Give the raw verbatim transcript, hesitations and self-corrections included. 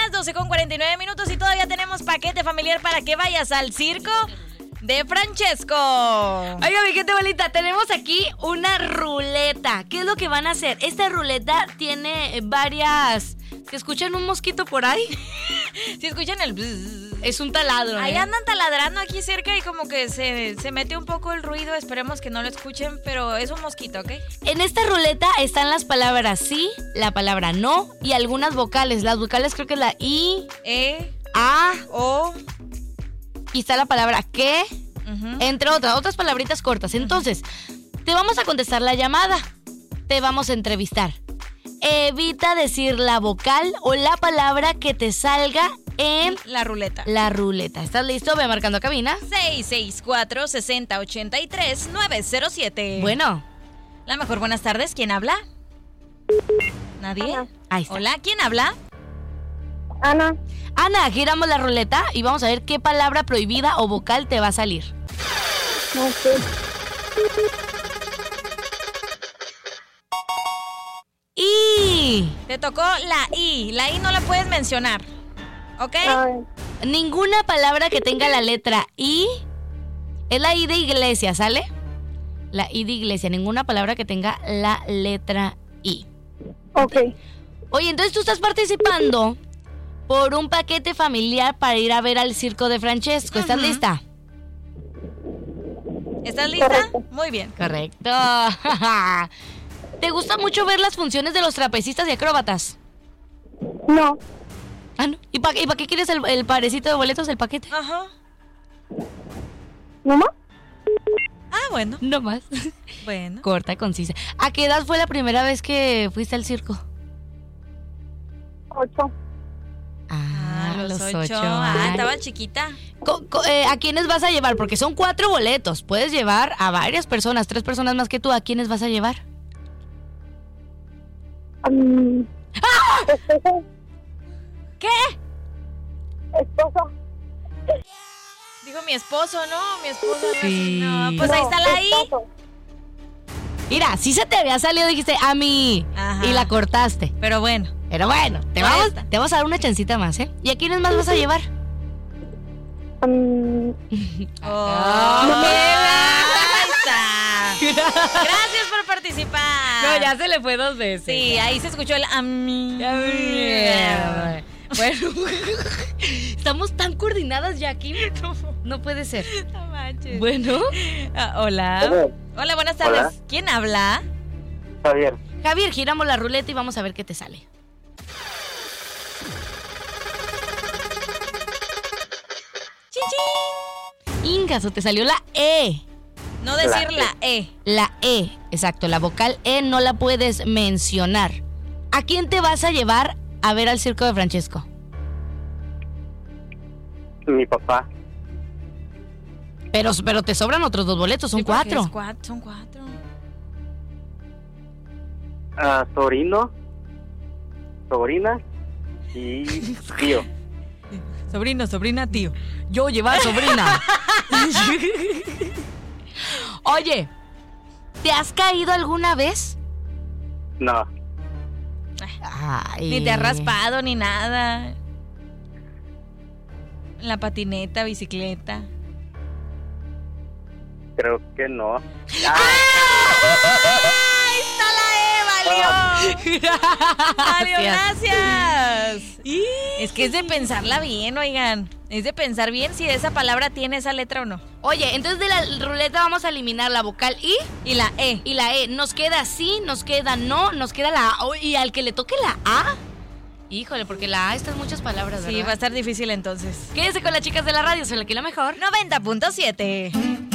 las doce con cuarenta y nueve minutos y todavía tenemos paquete familiar para que vayas al circo de Francesco. Oiga, mi gente bonita, tenemos aquí una ruleta. ¿Qué es lo que van a hacer? Esta ruleta tiene varias... ¿Se escuchan un mosquito por ahí? Si escuchan el... bzz, es un taladro, ¿eh? Ahí andan taladrando aquí cerca y como que se, se mete un poco el ruido. Esperemos que no lo escuchen, pero es un mosquito, ¿ok? En esta ruleta están las palabras sí, la palabra no y algunas vocales. Las vocales creo que es la I, E, A, O... y está la palabra que, Uh-huh. entre otras, otras palabritas cortas. Entonces, te vamos a contestar la llamada, te vamos a entrevistar. Evita decir la vocal o la palabra que te salga en la ruleta. La ruleta. ¿Estás listo? Ve marcando a cabina. seis seis cuatro, seis cero ocho tres, nueve cero siete. Bueno. La mejor, buenas tardes. ¿Quién habla? ¿Nadie? Ana. Ahí está. Hola, ¿quién habla? Ana. Ana, giramos la ruleta y vamos a ver qué palabra prohibida o vocal te va a salir. No sé. Y Te tocó la I. La I no la puedes mencionar, ¿ok? Ay, ninguna palabra que tenga la letra I es la I de iglesia, ¿sale? La I de iglesia, ninguna palabra que tenga la letra I. ok. Oye, entonces tú estás participando por un paquete familiar para ir a ver al circo de Francesco. ¿Estás Ujú. lista? ¿Estás lista? Correcto. Muy bien. Correcto. ¿Te gusta mucho ver las funciones de los trapecistas y acróbatas? No. Ah, ¿no? ¿Y para pa qué quieres el, el parecito de boletos, el paquete? Ajá. ¿No más? Ah, bueno. No más. Bueno. Corta, concisa. ¿A qué edad fue la primera vez que fuiste al circo? Ocho. Ah, los, ocho. Ah, Ay. estaba chiquita. Co- co- eh, ¿A quiénes vas a llevar? Porque son cuatro boletos. Puedes llevar a varias personas, tres personas más que tú. ¿A quiénes vas a llevar? Um, esposo. ¿Qué? Esposo. Dijo mi esposo, ¿no? Mi esposo. algo Sí. así. No, pues ahí No, está la I. esposo. Mira, sí se te había salido, dijiste a mí. Ajá. Y la cortaste. Pero bueno. Pero bueno, te Ahí vamos, está. te vamos a dar una chancita más, ¿eh? ¿Y a quiénes más vas a llevar? Um, Oh, No. ahí está. Gracias por participar. se le fue dos veces. Sí, ahí se escuchó el a mí. Bueno, estamos tan coordinadas, Jackie. No puede ser. No manches. Bueno, Ah, hola. Hola. Hola, buenas tardes. Hola. ¿Quién habla? Javier. Javier, giramos la ruleta y vamos a ver qué te sale. Chin, chin. Ingaso, te salió la E. No decir La la E. La E, exacto. La vocal E no la puedes mencionar. ¿A quién te vas a llevar a ver al circo de Francesco? Mi papá. Pero, pero te sobran otros dos boletos, son Sí, porque cuatro. es cuatro. Son cuatro. Ah, sobrino. Sobrina. Y tío. Sobrino, sobrina, tío. Yo llevar sobrina. Oye, ¿te has caído alguna vez? No. Ay. Ni te has raspado ni nada. La patineta, bicicleta. Creo que no. ¡Ahí está la E! ¡Valió! ¡Valió, gracias! Es que es de pensarla bien, oigan. Es de pensar bien si esa palabra tiene esa letra o no. Oye, entonces de la ruleta vamos a eliminar la vocal I Y la E. y la E. Nos queda sí, nos queda no, nos queda la A. Y al que le toque la A, híjole, porque la A está en muchas palabras, ¿verdad? Sí, va a estar difícil entonces. Quédense con las chicas de la radio, son la que la mejor. noventa punto siete.